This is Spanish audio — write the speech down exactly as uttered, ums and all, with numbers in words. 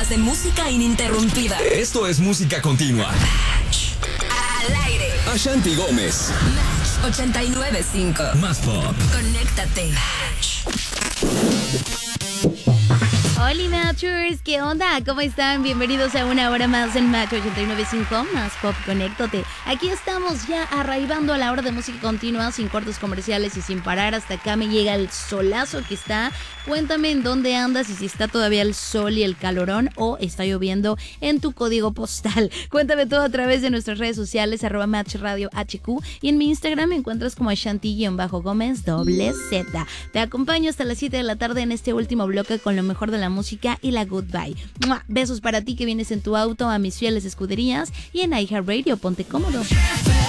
de música ininterrumpida. Esto es música continua. Al aire. Ashanti Gómez. Match ochenta y nueve punto cinco. Más pop. Conéctate. Hola Matchers, ¿qué onda? ¿Cómo están? Bienvenidos a una hora más en Match ochenta y nueve punto cinco, Más Pop, conéctate. Aquí estamos ya arribando a la hora de música continua, sin cortes comerciales y sin parar. Hasta acá me llega el solazo que está. Cuéntame en dónde andas y si está todavía el sol y el calorón o está lloviendo en tu código postal. Cuéntame todo a través de nuestras redes sociales, arroba Match Radio H Q, y en mi Instagram me encuentras como Ashanti-Gómez doble Z. Te acompaño hasta las siete de la tarde en este último bloque con lo mejor de la música y la goodbye. ¡Mua! Besos para ti que vienes en tu auto, a mis fieles escuderías y en iHeartRadio. Ponte cómodo.